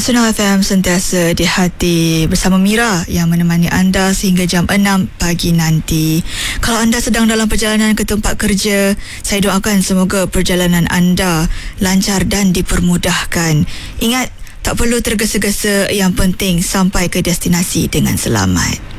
Nasional FM sentiasa di hati bersama Mira yang menemani anda sehingga jam 6 pagi nanti. Kalau anda sedang dalam perjalanan ke tempat kerja, saya doakan semoga perjalanan anda lancar dan dipermudahkan. Ingat, tak perlu tergesa-gesa, yang penting sampai ke destinasi dengan selamat.